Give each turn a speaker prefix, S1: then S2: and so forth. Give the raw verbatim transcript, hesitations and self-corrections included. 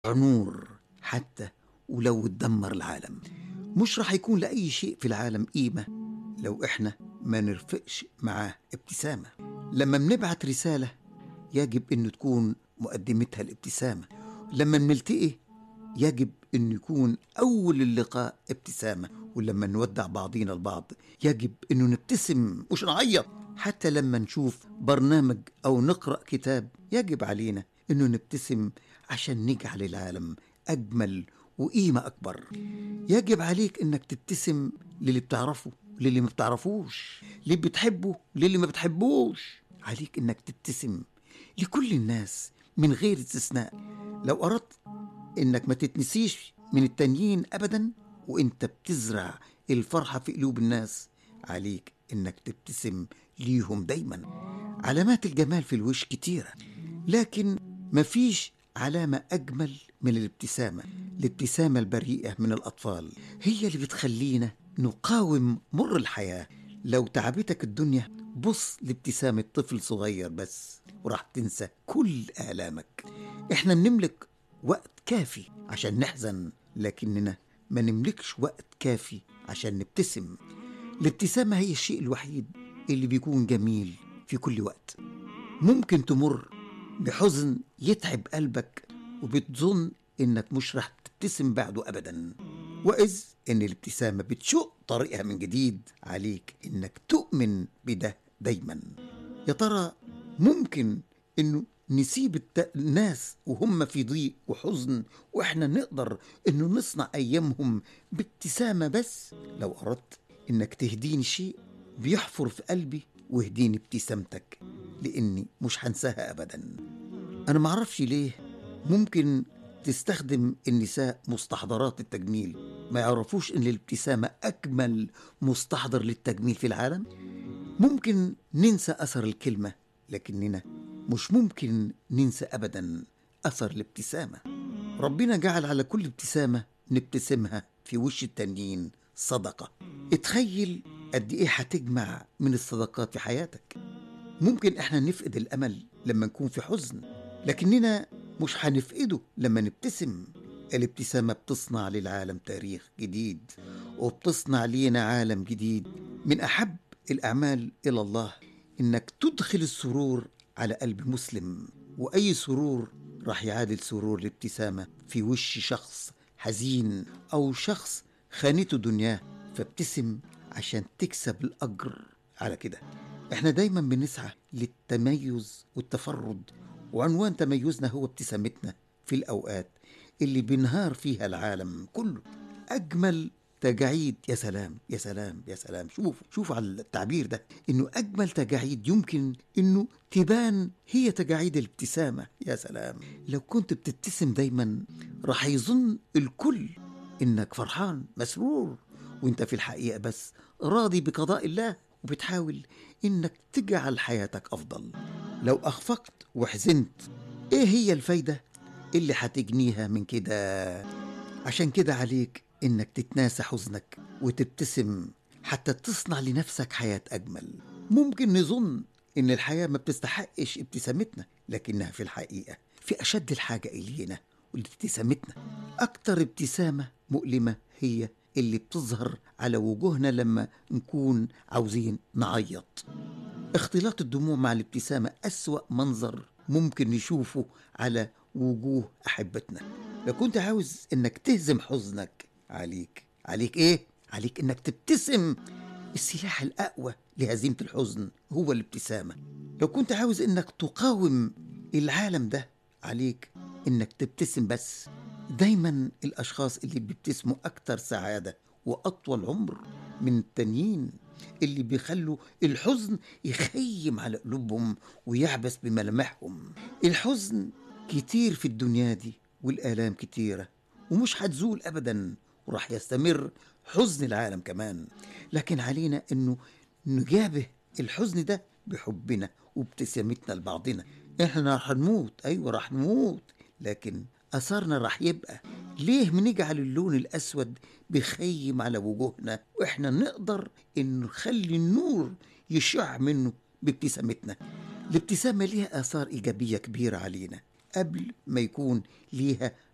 S1: نور حتى ولو اتدمر العالم. مش رح يكون لأي شيء في العالم قيمة لو إحنا ما نرفقش معاه ابتسامة. لما بنبعت رسالة يجب أن تكون مقدمتها الابتسامة. لما نلتقي يجب أن يكون أول اللقاء ابتسامة. ولما نودع بعضينا البعض يجب أنه نبتسم مش نعيط. حتى لما نشوف برنامج أو نقرأ كتاب يجب علينا أنه نبتسم عشان نجعل العالم أجمل وقيمة أكبر. يجب عليك أنك تبتسم للي بتعرفه للي ما بتعرفوش، للي بتحبه للي ما بتحبوش. عليك أنك تبتسم لكل الناس من غير استثناء. لو أردت أنك ما تتنسيش من التانيين أبدا وأنت بتزرع الفرحة في قلوب الناس، عليك أنك تبتسم ليهم دايما. علامات الجمال في الوش كتيرة، لكن مفيش علامة أجمل من الابتسامة. الابتسامة البريئة من الأطفال هي اللي بتخلينا نقاوم مر الحياة. لو تعبتك الدنيا بص لابتسامة طفل صغير بس وراح تنسى كل آلامك. احنا بنملك وقت كافي عشان نحزن، لكننا ما نملكش وقت كافي عشان نبتسم. الابتسامة هي الشيء الوحيد اللي بيكون جميل في كل وقت. ممكن تمر بحزن يتعب قلبك وبتظن انك مش رح تبتسم بعده ابدا، واذ ان الابتسامة بتشق طريقها من جديد. عليك انك تؤمن بده دايما. يا ترى ممكن انه نسيب الت... الناس وهم في ضيق وحزن واحنا نقدر انه نصنع ايامهم بابتسامة بس؟ لو اردت انك تهديني شيء بيحفر في قلبي واهديني ابتسامتك، لاني مش هنساها ابدا. انا معرفش ليه ممكن تستخدم النساء مستحضرات التجميل ما يعرفوش ان الابتسامة اجمل مستحضر للتجميل في العالم. ممكن ننسى اثر الكلمة، لكننا مش ممكن ننسى ابدا اثر الابتسامة. ربنا جعل على كل ابتسامة نبتسمها في وش التانيين صدقة. اتخيل قد ايه هتجمع من الصدقات في حياتك. ممكن احنا نفقد الامل لما نكون في حزن، لكننا مش هنفقده لما نبتسم. الابتسامة بتصنع للعالم تاريخ جديد، وبتصنع لينا عالم جديد. من أحب الأعمال إلى الله إنك تدخل السرور على قلب مسلم، وأي سرور راح يعادل سرور الابتسامة في وش شخص حزين أو شخص خانته دنياه. فابتسم عشان تكسب الأجر على كده. احنا دايما بنسعى للتميز والتفرد، وعنوان تميزنا هو ابتسامتنا في الأوقات اللي بينهار فيها العالم كله. أجمل تجاعيد، يا سلام يا سلام يا سلام، شوفوا شوفوا على التعبير ده، إنه أجمل تجاعيد يمكن إنه تبان هي تجاعيد الابتسامة. يا سلام لو كنت بتبتسم دايما راح يظن الكل إنك فرحان مسرور، وإنت في الحقيقة بس راضي بقضاء الله وبتحاول إنك تجعل حياتك أفضل. لو أخفقت وحزنت إيه هي الفايدة اللي هتجنيها من كده؟ عشان كده عليك إنك تتناسى حزنك وتبتسم حتى تصنع لنفسك حياة أجمل. ممكن نظن إن الحياة ما بتستحقش ابتسامتنا، لكنها في الحقيقة في أشد الحاجة إلينا ولابتسامتنا. أكتر ابتسامة مؤلمة هي اللي بتظهر على وجوهنا لما نكون عاوزين نعيط. اختلاط الدموع مع الابتسامة أسوأ منظر ممكن نشوفه على وجوه أحبتنا. لو كنت عاوز إنك تهزم حزنك عليك عليك إيه؟ عليك إنك تبتسم. السلاح الأقوى لهزيمة الحزن هو الابتسامة. لو كنت عاوز إنك تقاوم العالم ده عليك إنك تبتسم بس. دايما الأشخاص اللي بيبتسموا أكتر سعادة وأطول عمر من التانيين، اللي بيخلوا الحزن يخيم على قلوبهم ويعبس بملامحهم. الحزن كتير في الدنيا دي والآلام كتيرة ومش هتزول أبدا، وراح يستمر حزن العالم كمان. لكن علينا أنه نجابه الحزن ده بحبنا وابتسامتنا لبعضنا. احنا راح نموت، أيوة راح نموت، لكن أثرنا راح يبقى. ليه بنجعل اللون الأسود بيخيم على وجوهنا وإحنا نقدر إن نخلي النور يشع منه بابتسامتنا؟ الابتسامة ليها آثار إيجابية كبيرة علينا قبل ما يكون ليها